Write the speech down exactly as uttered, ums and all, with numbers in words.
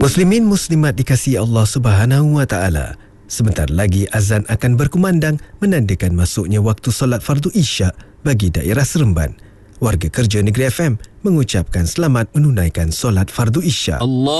Muslimin muslimat dikasihi Allah Subhanahu wa taala. Sebentar lagi azan akan berkumandang menandakan masuknya waktu solat fardu Isyak bagi daerah Seremban. Warga kerja Negeri F M mengucapkan selamat menunaikan solat fardu Isyak. Allah